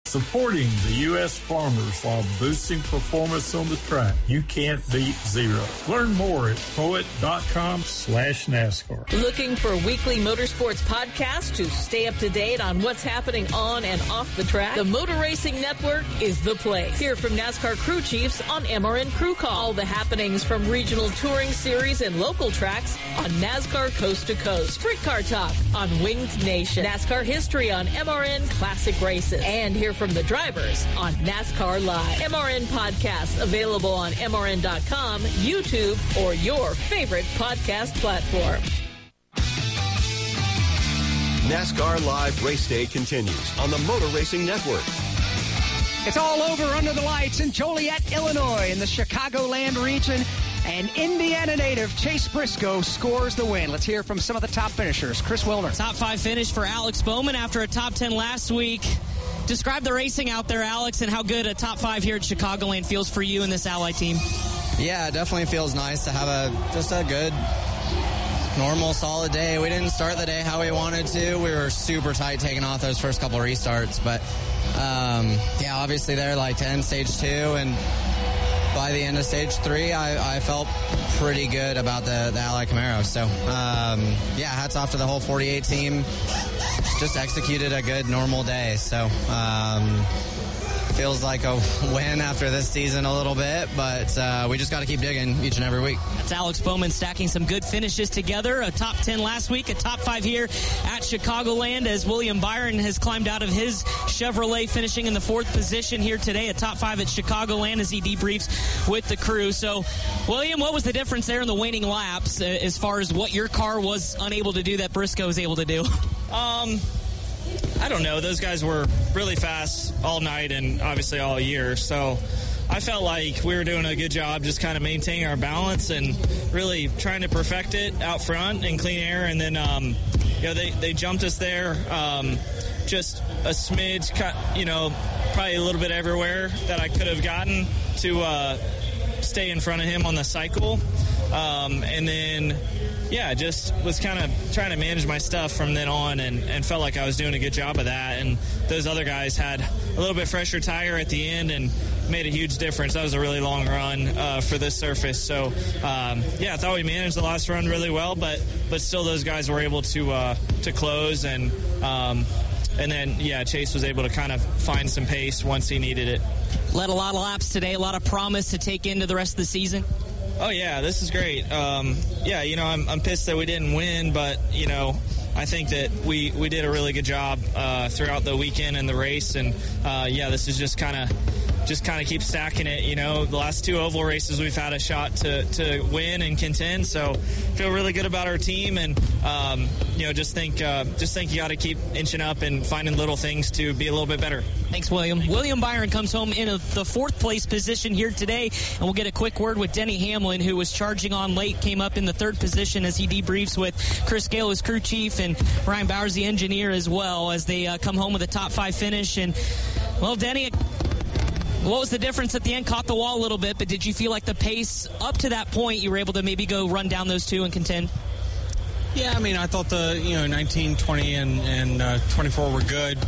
Supporting the U.S. farmers while boosting performance on the track. You can't beat zero. Learn more at poet.com/NASCAR. Looking for weekly motorsports podcasts to stay up to date on what's happening on and off the track? The Motor Racing Network is the place. Hear from NASCAR crew chiefs on MRN Crew Call. All the happenings from regional touring series and local tracks on NASCAR Coast to Coast. Sprint Car Talk on Winged Nation. NASCAR history on MRN Classic Races. And hear from the drivers on NASCAR Live. MRN podcasts available on MRN.com, YouTube, or your favorite podcast platform. NASCAR Live Race Day continues on the Motor Racing Network. It's all over under the lights in Joliet, Illinois, in the Chicagoland region. And Indiana native Chase Briscoe scores the win. Let's hear from some of the top finishers. Chris Wilner. Top 5 finish for Alex Bowman after a top 10 last week. Describe the racing out there, Alex, and how good a top 5 here at Chicagoland feels for you and this Ally team. Yeah, it definitely feels nice to have a good, normal, solid day. We didn't start the day how we wanted to. We were super tight taking off those first couple restarts. But, obviously they're like 10, stage 2, and by the end of stage 3, I felt pretty good about the Ally Camaro. So, hats off to the whole 48 team. Just executed a good, normal day. So, feels like a win after this season a little bit, but we just got to keep digging each and every week. That's Alex Bowman stacking some good finishes together. A top 10 last week, a top 5 here at Chicagoland as William Byron has climbed out of his Chevrolet, finishing in the 4th position here today. A top 5 at Chicagoland as he debriefs with the crew. So, William, what was the difference there in the waning laps as far as what your car was unable to do that Briscoe was able to do? I don't know. Those guys were really fast all night and obviously all year. So I felt like we were doing a good job just kind of maintaining our balance and really trying to perfect it out front in clean air. And then, they jumped us there just a smidge, probably a little bit everywhere that I could have gotten to stay in front of him on the cycle. And then, just was kind of trying to manage my stuff from then on and felt like I was doing a good job of that. And those other guys had a little bit fresher tire at the end and made a huge difference. That was a really long run for this surface. So, I thought we managed the last run really well, but still those guys were able to close. And then, Chase was able to kind of find some pace once he needed it. Led a lot of laps today, a lot of promise to take into the rest of the season. Oh, yeah, this is great. I'm pissed that we didn't win, but, I think that we did a really good job throughout the weekend and the race. And, this is just kind of keep stacking it. The last 2 oval races we've had a shot to win and contend. So feel really good about our team and, just think you got to keep inching up and finding little things to be a little bit better. Thanks, William. William Byron comes home in the 4th place position here today, and we'll get a quick word with Denny Hamlin, who was charging on late, came up in the 3rd position as he debriefs with Chris Gale, his crew chief, and Ryan Bowers, the engineer, as well, as they come home with a top 5 finish. And, well, Denny, what was the difference at the end? Caught the wall a little bit, but did you feel like the pace up to that point, you were able to maybe go run down those 2 and contend? Yeah, I thought the 19, 20, and 24 were good.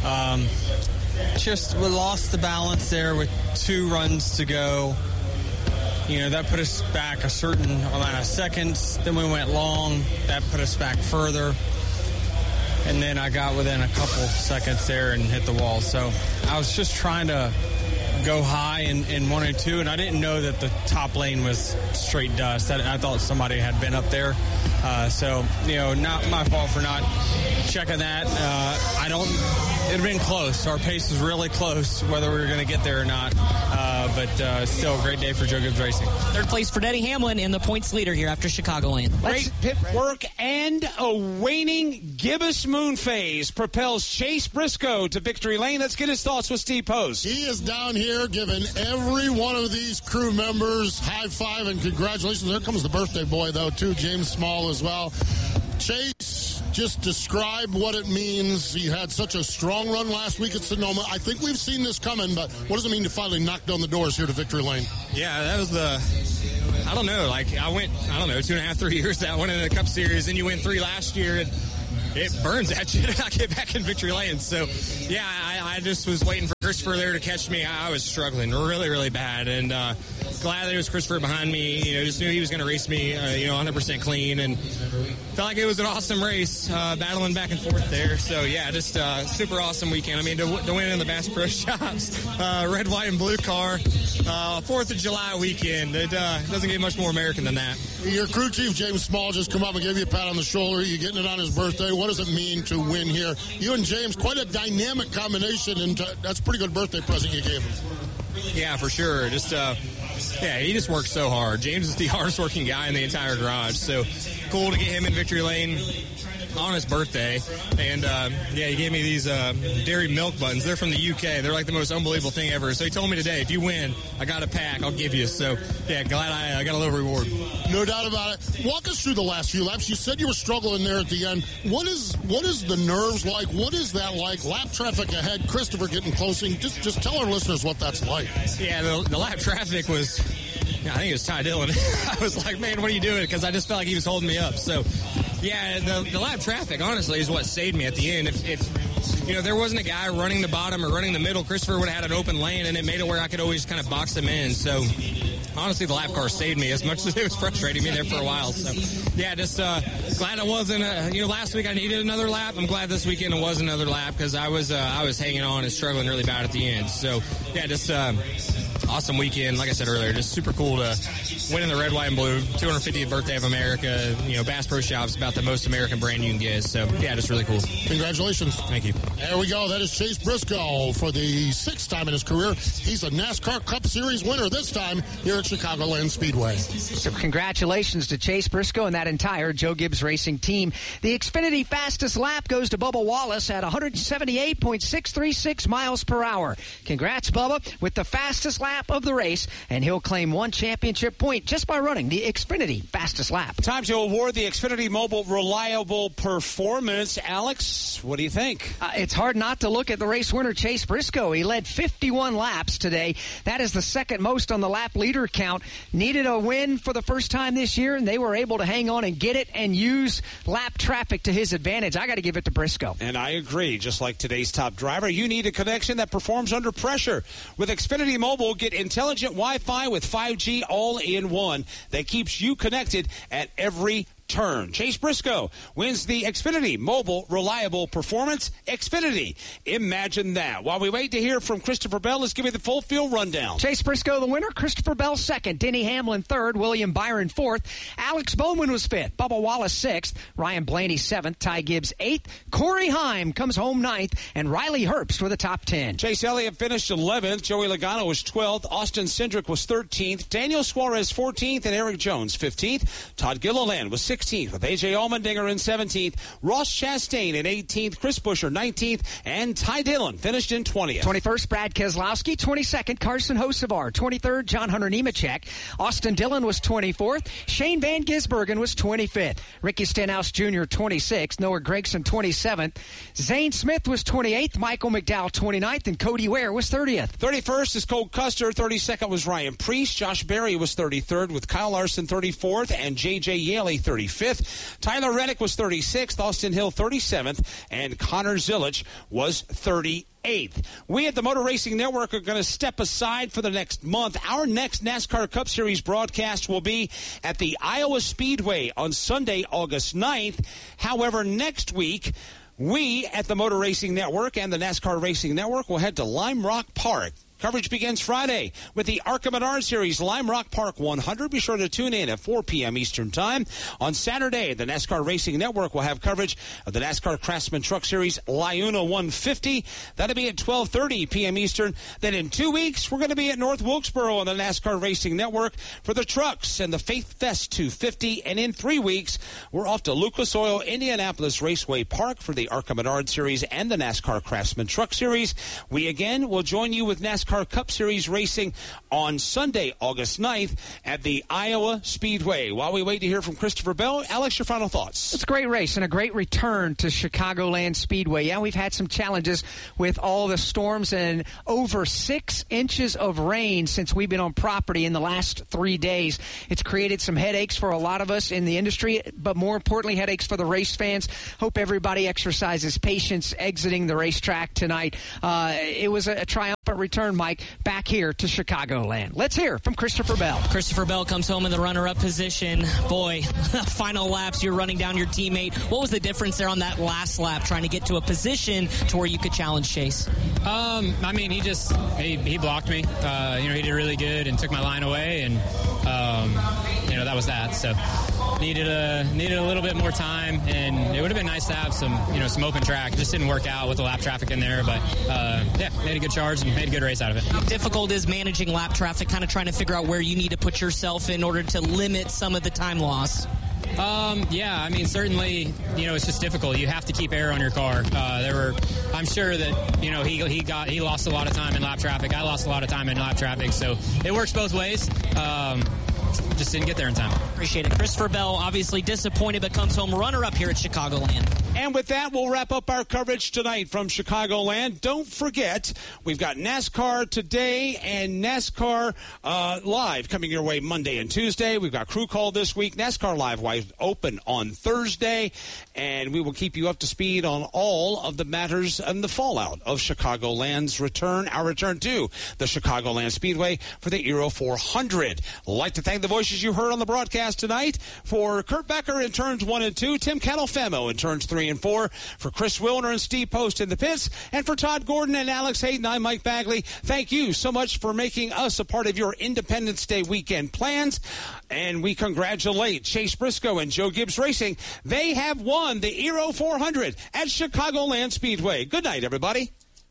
Just we lost the balance there with 2 runs to go. That put us back a certain amount of seconds. Then we went long. That put us back further. And then I got within a couple seconds there and hit the wall. So I was just trying to go high in 1 and 2, and I didn't know that the top lane was straight dust. I thought somebody had been up there. Not my fault for not checking that. It had been close. Our pace was really close, whether we were going to get there or not. But still a great day for Joe Gibbs Racing. 3rd place for Denny Hamlin and the points leader here after Chicagoland. Great pit work and a waning gibbous moon phase propels Chase Briscoe to victory lane. Let's get his thoughts with Steve Post. He is down here giving every one of these crew members high five and congratulations. There comes the birthday boy, though, too, James Small as well. Chase, just describe what it means. You had such a strong run last week at Sonoma. I think we've seen this coming, but what does it mean to finally knock down the doors here to victory lane? Yeah, that was I don't know, I went, 2.5, 3 years that one in the Cup Series, and you win 3 last year, and it burns at you to not get back in victory lane. So, yeah, I I just was waiting for Christopher there to catch me. I was struggling really, really bad, and glad that it was Christopher behind me. Just knew he was going to race me, 100% clean, and felt like it was an awesome race, battling back and forth there. So, yeah, just super awesome weekend. I mean, to win in the Bass Pro Shops, red, white, and blue car, 4th of July weekend. It doesn't get much more American than that. Your crew chief, James Small, just come up and gave you a pat on the shoulder. You're getting it on his birthday. What does it mean to win here? You and James, quite a dynamic combination, and that's a pretty good birthday present you gave him. Yeah, for sure. Just, he just works so hard. James is the hardest working guy in the entire garage. So cool to get him in victory lane on his birthday. And, he gave me these dairy milk buttons. They're from the UK. They're like the most unbelievable thing ever. So he told me today, if you win, I got a pack. I'll give you. So, glad I got a little reward. No doubt about it. Walk us through the last few laps. You said you were struggling there at the end. What is the nerves like? What is that like? Lap traffic ahead, Christopher getting closing. Just tell our listeners what that's like. Yeah, the lap traffic was, I think it was Ty Dillon. I was like, man, what are you doing? Because I just felt like he was holding me up. So, yeah, the lap traffic, honestly, is what saved me at the end. If there wasn't a guy running the bottom or running the middle, Christopher would have had an open lane, and it made it where I could always kind of box him in. So, honestly, the lap car saved me as much as it was frustrating me there for a while. So, yeah, just glad it wasn't, last week I needed another lap. I'm glad this weekend it was another lap because I was hanging on and struggling really bad at the end. So, yeah, just awesome weekend. Like I said earlier, just super cool to win in the red, white, and blue. 250th birthday of America. Bass Pro Shops, about the most American brand you can get. So, yeah, just really cool. Congratulations. Thank you. There we go. That is Chase Briscoe for the 6th time in his career. He's a NASCAR Cup Series winner this time here at Chicagoland Speedway. So congratulations to Chase Briscoe and that entire Joe Gibbs Racing team. The Xfinity fastest lap goes to Bubba Wallace at 178.636 miles per hour. Congrats, Bubba, with the fastest lap of the race, and he'll claim 1 championship point just by running the Xfinity fastest lap. Time to award the Xfinity Mobile Reliable Performance. Alex, what do you think? It's hard not to look at the race winner, Chase Briscoe. He led 51 laps today. That is the second most on the lap leader count. Needed a win for the first time this year, and they were able to hang on and get it and use lap traffic to his advantage. I got to give it to Briscoe. And I agree. Just like today's top driver, you need a connection that performs under pressure. With Xfinity Mobile, get intelligent Wi-Fi with 5G all-in-one that keeps you connected at every turn. Chase Briscoe wins the Xfinity Mobile Reliable Performance. Xfinity. Imagine that. While we wait to hear from Christopher Bell, let's give you the full field rundown. Chase Briscoe, the winner. Christopher Bell, second. Denny Hamlin, third. William Byron, fourth. Alex Bowman was fifth. Bubba Wallace, sixth. Ryan Blaney, seventh. Ty Gibbs, eighth. Corey Heim comes home ninth. And Riley Herbst for the top 10. Chase Elliott finished 11th. Joey Logano was 12th. Austin Cindric was 13th. Daniel Suarez, 14th. And Eric Jones, 15th. Todd Gilliland was 16th, with A.J. Allmendinger in 17th, Ross Chastain in 18th, Chris Buescher 19th, and Ty Dillon finished in 20th. 21st, Brad Keselowski. 22nd, Carson Hocevar. 23rd, John Hunter Nemechek. Austin Dillon was 24th. Shane Van Gisbergen was 25th. Ricky Stenhouse Jr. 26th. Noah Gragson 27th. Zane Smith was 28th. Michael McDowell 29th. And Cody Ware was 30th. 31st is Cole Custer. 32nd was Ryan Preece. Josh Berry was 33rd, with Kyle Larson 34th and J.J. Yaley 35th. Tyler Reddick was 36th, Austin Hill 37th, and Connor Zilisch was 38th. We at the Motor Racing Network are going to step aside for the next month. Our next NASCAR Cup Series broadcast will be at the Iowa Speedway on Sunday, August 9th. However, next week, we at the Motor Racing Network and the NASCAR Racing Network will head to Lime Rock Park. Coverage begins Friday with the ARCA Menard Series Lime Rock Park 100. Be sure to tune in at 4 p.m. Eastern Time. On Saturday, the NASCAR Racing Network will have coverage of the NASCAR Craftsman Truck Series LiUNA 150. That'll be at 12:30 p.m. Eastern. Then in 2 weeks, we're going to be at North Wilkesboro on the NASCAR Racing Network for the trucks and the Faith Fest 250. And in 3 weeks, we're off to Lucas Oil Indianapolis Raceway Park for the ARCA Menard Series and the NASCAR Craftsman Truck Series. We again will join you with NASCAR NASCAR Cup Series racing on Sunday, August 9th at the Iowa Speedway. While we wait to hear from Christopher Bell, Alex, your final thoughts. It's a great race and a great return to Chicagoland Speedway. Yeah, we've had some challenges with all the storms and over 6 inches of rain since we've been on property in the last 3 days. It's created some headaches for a lot of us in the industry, but more importantly, headaches for the race fans. Hope everybody exercises patience exiting the racetrack tonight. It was a triumphant return, Mike, back here to Chicagoland. Let's hear from Christopher Bell. Christopher Bell comes home in the runner-up position. Boy, final laps, you're running down your teammate. What was the difference there on that last lap, trying to get to a position to where you could challenge Chase? I mean, he blocked me. He did really good and took my line away, and that was that. So needed a little bit more time, and it would have been nice to have some open track. It just didn't work out with the lap traffic in there, but made a good charge and made a good race out of it. How difficult is managing lap traffic, kind of trying to figure out where you need to put yourself in order to limit some of the time loss? Certainly, it's just difficult. You have to keep air on your car. I'm sure that, he lost a lot of time in lap traffic. I lost a lot of time in lap traffic, so it works both ways. Just didn't get there in time. Appreciate it. Christopher Bell, obviously disappointed, but comes home runner-up here at Chicagoland. And with that, we'll wrap up our coverage tonight from Chicagoland. Don't forget, we've got NASCAR Today and NASCAR Live coming your way Monday and Tuesday. We've got Crew Call this week. NASCAR Live wide open on Thursday. And we will keep you up to speed on all of the matters and the fallout of Chicagoland's return, our return to the Chicagoland Speedway for the Euro 400. I'd like to thank the voices you heard on the broadcast tonight. For Kurt Becker in turns 1 and 2, Tim Catalfemo in turns 3 and 4, for Chris Wilner and Steve Post in the pits, and for Todd Gordon and Alex Hayden, I'm Mike Bagley. Thank you so much for making us a part of your Independence Day weekend plans, and we congratulate Chase Briscoe and Joe Gibbs Racing. They have won the Euro 400 at Chicagoland Speedway. Good night, everybody.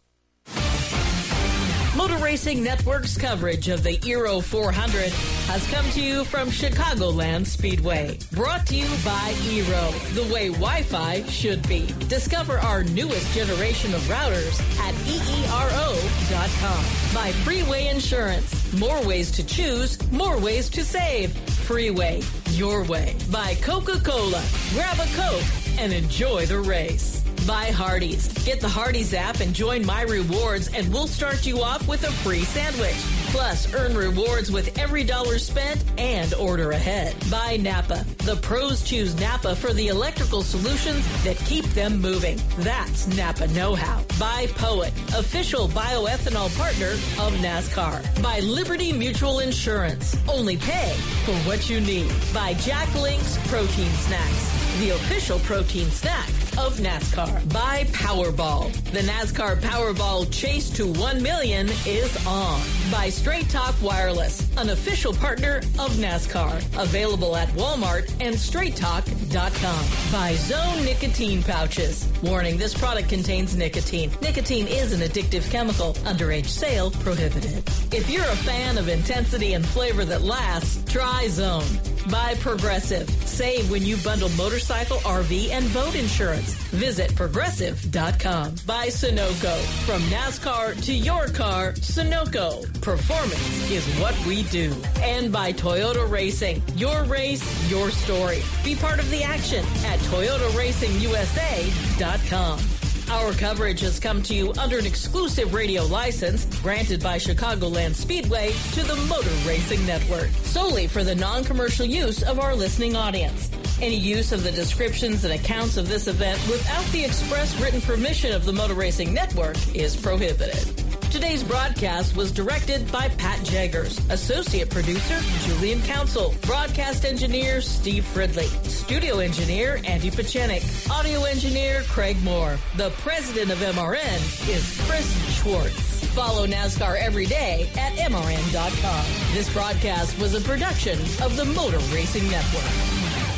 Motor Racing Network's coverage of the Euro 400 has come to you from Chicagoland Speedway. Brought to you by Eero, the way Wi-Fi should be. Discover our newest generation of routers at EERO.com. By Freeway Insurance. More ways to choose, more ways to save. Freeway, your way. By Coca-Cola. Grab a Coke and enjoy the race. By Hardee's. Get the Hardee's app and join My Rewards, and we'll start you off with a free sandwich. Plus, earn rewards with every dollar spent and order ahead. By Napa. The pros choose Napa for the electrical solutions that keep them moving. That's Napa know-how. By Poet, official bioethanol partner of NASCAR. By Liberty Mutual Insurance. Only pay for what you need. By Jack Link's Protein Snacks, the official protein snack of NASCAR. By Powerball. The NASCAR Powerball Chase to 1 million is on. By Straight Talk Wireless, an official partner of NASCAR. Available at Walmart and StraightTalk.com. By Zone Nicotine Pouches. Warning, this product contains nicotine. Nicotine is an addictive chemical. Underage sale prohibited. If you're a fan of intensity and flavor that lasts, try Zone. By Progressive. Save when you bundle motorcycle, RV, and boat insurance. Visit Progressive.com. By Sunoco. From NASCAR to your car, Sunoco. Performance is what we do. And by Toyota Racing. Your race, your story. Be part of the action at ToyotaRacingUSA.com. Our coverage has come to you under an exclusive radio license granted by Chicagoland Speedway to the Motor Racing Network, solely for the non-commercial use of our listening audience. Any use of the descriptions and accounts of this event without the express written permission of the Motor Racing Network is prohibited. Today's broadcast was directed by Pat Jaggers, associate producer Julian Council, broadcast engineer Steve Fridley, studio engineer Andy Pachenik, audio engineer Craig Moore. The president of MRN is Chris Schwartz. Follow NASCAR every day at MRN.com. This broadcast was a production of the Motor Racing Network.